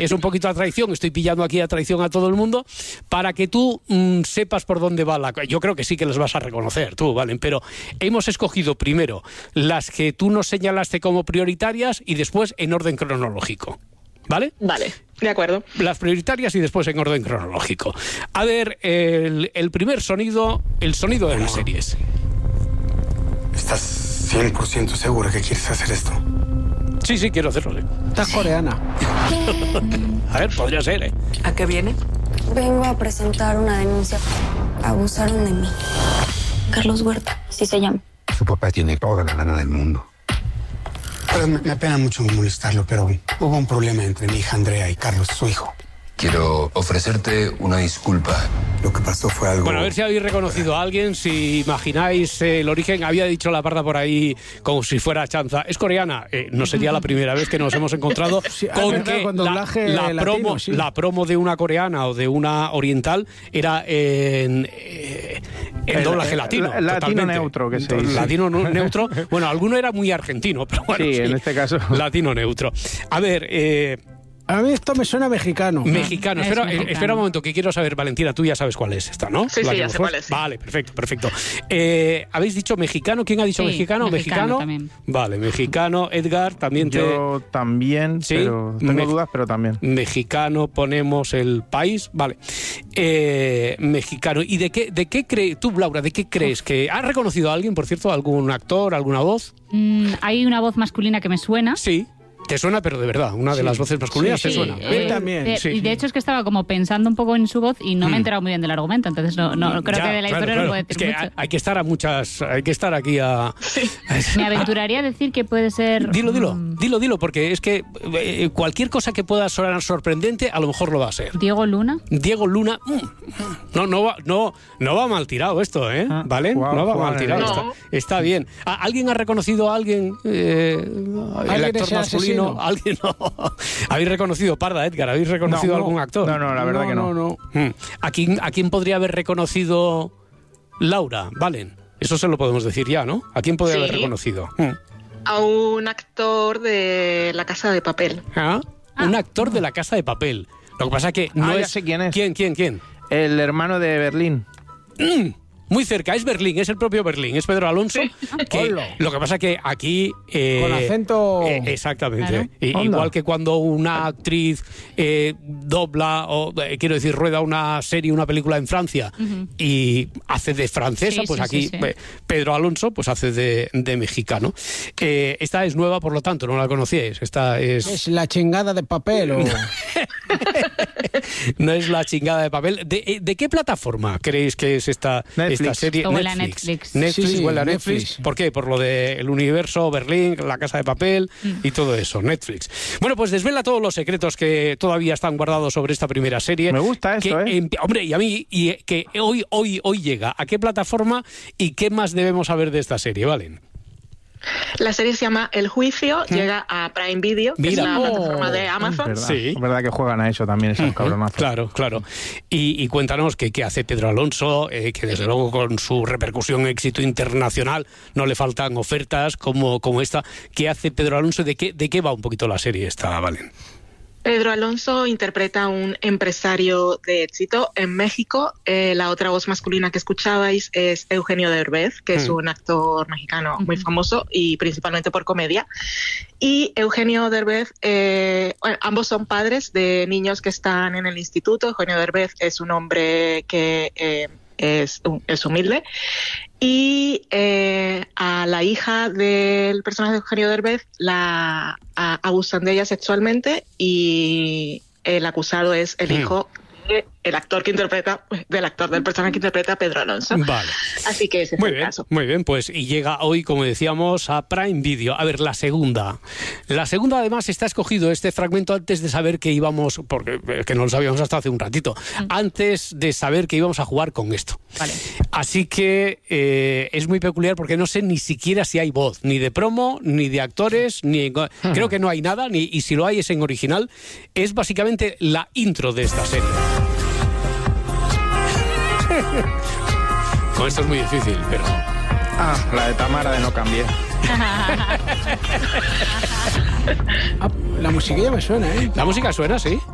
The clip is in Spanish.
es un poquito a traición, estoy pillando aquí a traición a todo el mundo, para que tú sepas por dónde va la... Yo creo que sí que las vas a reconocer tú, Valen, pero hemos escogido primero las que tú nos señalaste como prioritarias y después en orden cronológico, ¿vale? Vale, de acuerdo. Las prioritarias y después en orden cronológico. A ver, el primer sonido, el sonido de las series. ¿Estás 100% segura que quieres hacer esto? Sí, quiero hacerlo, sí. Estás coreana. A ver, podría ser, ¿eh? ¿A qué viene? Vengo a presentar una denuncia. Abusaron de mí. Carlos Huerta, así se llama. Su papá tiene toda la lana del mundo. Pero me apena mucho molestarlo, pero hubo un problema entre mi hija Andrea y Carlos, su hijo. Quiero ofrecerte una disculpa. Lo que pasó fue algo... Bueno, a ver si habéis reconocido a alguien, si imagináis el origen. Había dicho la parda por ahí como si fuera chanza. Es coreana. No sería la primera vez que nos hemos encontrado con que la promo de una coreana o de una oriental era en doblaje latino. Latino neutro, que se dice. Latino neutro. Bueno, alguno era muy argentino, pero bueno. Sí, en este caso. Latino neutro. A ver... A mí esto me suena mexicano. Mexicano. Espera un momento, que quiero saber, Valentina, tú ya sabes cuál es esta, ¿no? Sí, ya sé cuál es. Sí. Vale, perfecto. ¿Habéis dicho mexicano? ¿Quién ha dicho mexicano? Mexicano también. Vale, mexicano. Edgar, también Yo también, ¿sí? Pero tengo dudas, pero también. Mexicano, ponemos el país, vale. Mexicano. ¿Y de qué crees, tú, Laura, de qué crees que... ¿Has reconocido a alguien, por cierto? ¿Algún actor, alguna voz? Hay una voz masculina que me suena. Sí. Te suena, pero de verdad, una de las voces masculinas te suena. También. Y de hecho es que estaba como pensando un poco en su voz y no me he enterado muy bien del argumento, entonces no creo que de la historia no puedo decir es que mucho. hay que estar aquí a... Me aventuraría a decir que puede ser... Dilo, porque es que cualquier cosa que pueda sonar sorprendente, a lo mejor lo va a ser. ¿Diego Luna? No va mal tirado esto, ¿eh? ¿Vale? No va mal tirado. No. Está bien. ¿Alguien ha reconocido a alguien? El actor masculino. ¿Alguien no? ¿Habéis reconocido, Parda, Edgar? ¿Habéis reconocido algún actor? No, la verdad que no. ¿A quién podría haber reconocido Laura? Valen. Eso se lo podemos decir ya, ¿no? ¿A quién podría haber reconocido? A un actor de La Casa de Papel. Un actor de La Casa de Papel. Lo que pasa es que no es... ya sé quién es. ¿Quién? El hermano de Berlín. Muy cerca, es Berlín, es el propio Berlín, es Pedro Alonso. Que lo que pasa es que aquí... con acento... exactamente. Claro. Igual que cuando una actriz dobla, o quiero decir, rueda una serie, una película en Francia y hace de francesa, pues aquí Pedro Alonso pues hace de mexicano. Esta es nueva, por lo tanto, no la conocíais. Esta es... ¿Es La Chingada de Papel o...? No es La Chingada de Papel. ¿De qué plataforma creéis que es esta serie? O la Netflix. Netflix, Sí, o la Netflix. Netflix. ¿Por qué? Por lo del universo, Berlín, La Casa de Papel y todo eso, Netflix. Bueno, pues desvela todos los secretos que todavía están guardados sobre esta primera serie. Me gusta eso, Hombre, y a mí, que hoy llega. ¿A qué plataforma y qué más debemos saber de esta serie, Valen? La serie se llama El Juicio, llega a Prime Video, que es la plataforma de Amazon. Es verdad que juegan a eso también, esos cabronazos. Claro. Y cuéntanos qué hace Pedro Alonso, que desde luego con su repercusión, éxito internacional, no le faltan ofertas como esta. ¿Qué hace Pedro Alonso? ¿De qué va un poquito la serie esta, Valen? Pedro Alonso interpreta a un empresario de éxito en México. La otra voz masculina que escuchabais es Eugenio Derbez, que es un actor mexicano muy famoso y principalmente por comedia. Y Eugenio Derbez, ambos son padres de niños que están en el instituto. Eugenio Derbez es un hombre que es humilde. Y a la hija del personaje de Eugenio Derbez la abusan de ella sexualmente y el acusado es el hijo del actor del personaje que interpreta a Pedro Alonso. Vale. Así que ese es el caso. Muy bien, pues y llega hoy, como decíamos, a Prime Video. A ver, la segunda. La segunda, además, está escogido este fragmento antes de saber que íbamos, porque que no lo sabíamos hasta hace un ratito, antes de saber que íbamos a jugar con esto. Vale. Así que es muy peculiar porque no sé ni siquiera si hay voz, ni de promo, ni de actores, creo que no hay nada, y si lo hay es en original. Es básicamente la intro de esta serie. Con esto es muy difícil, pero... La de Tamara de No Cambié. La musiquilla me suena, ¿eh? La música suena, sí.